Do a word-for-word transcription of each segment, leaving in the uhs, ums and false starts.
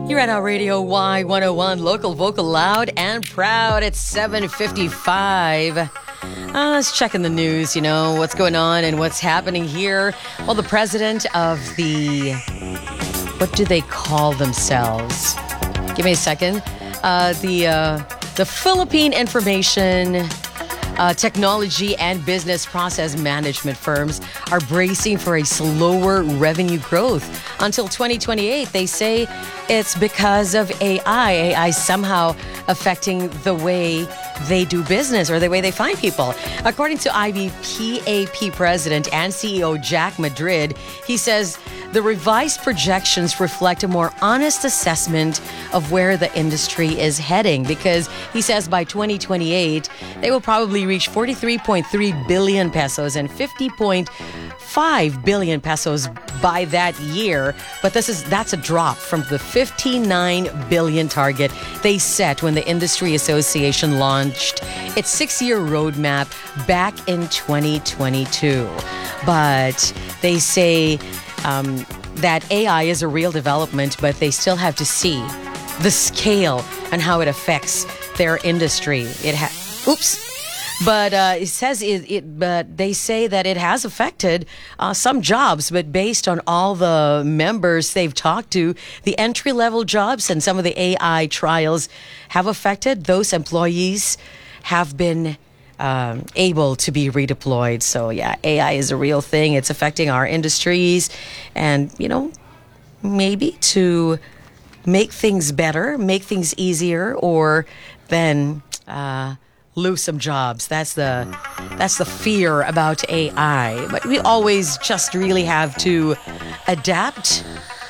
You're at our radio Y one oh one, local, vocal, loud, and proud. It's seven fifty-five. Uh, let's check in the news, you know, what's going on and what's happening here. Well, the president of the, what do they call themselves? Give me a second. Uh, the, uh, the Philippine Information Uh, technology and business process management firms are bracing for a slower revenue growth until twenty twenty-eight. They say it's because of A I. A I somehow affecting the way they do business or the way they find people. According to I B P A P president and C E O Jack Madrid, he says the revised projections reflect a more honest assessment of where the industry is heading, because he says by twenty twenty-eight, they will probably reach forty-three point three billion pesos and fifty point five billion pesos by that year. But this is that's a drop from the fifty-nine billion target they set when the Industry Association launched its six-year roadmap back in twenty twenty-two. But they say um, that A I is a real development, but they still have to see the scale and how it affects their industry. It ha- Oops. But uh, it says it, it. But they say that it has affected uh, some jobs. But based on all the members they've talked to, the entry-level jobs and some of the A I trials have affected those employees have been um, able to be redeployed. So yeah, A I is a real thing. It's affecting our industries, and you know, maybe to make things better, make things easier, or then. Uh, lose some jobs. That's the that's the fear about A I. But we always just really have to adapt,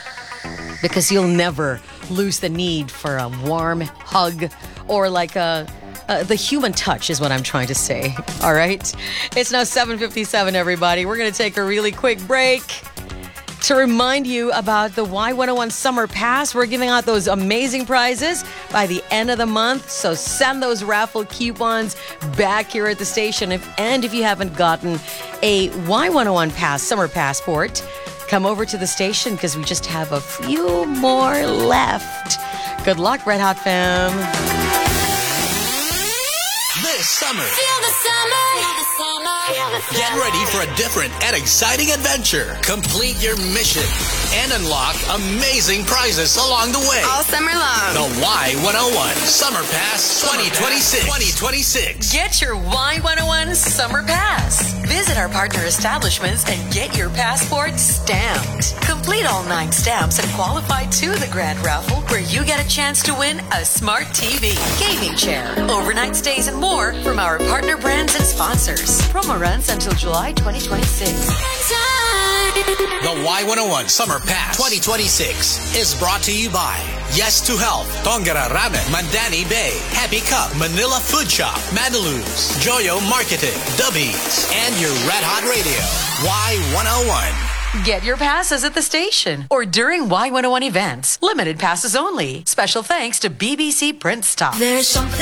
because you'll never lose the need for a warm hug or like a, a the human touch is what I'm trying to say. All right? It's now seven fifty-seven, everybody. We're going to take a really quick break to remind you about the Y one oh one Summer Pass. We're giving out those amazing prizes by the end of the month. So send those raffle coupons back here at the station. If, and if you haven't gotten a Y one oh one Pass, Summer Passport, come over to the station, because we just have a few more left. Good luck, Red Hot fam. This summer, Feel the summer. Feel the summer. Feel the summer. get ready for a different and exciting adventure. Complete your mission and unlock amazing prizes along the way. All summer long. The Y one oh one Summer Pass twenty twenty-six. twenty twenty-six. Get your Y one oh one Summer Pass. Visit our partner establishments and get your passport stamped. Complete all nine stamps and qualify to the grand raffle, where you get a chance to win a smart T V, gaming chair, overnight stays, and more from our partner brands and sponsors. Promo runs until July twenty twenty-six. The Y one oh one Summer Pass twenty twenty-six is brought to you by Yes to Health, Tongara Ramen, Mandani Bay, Happy Cup, Manila Food Shop, Madaluz, Joyo Marketing, Dubbies, and your Red Hot Radio, Y one oh one. Get your passes at the station or during Y one oh one events. Limited passes only. Special thanks to B B C Print Stock. There's something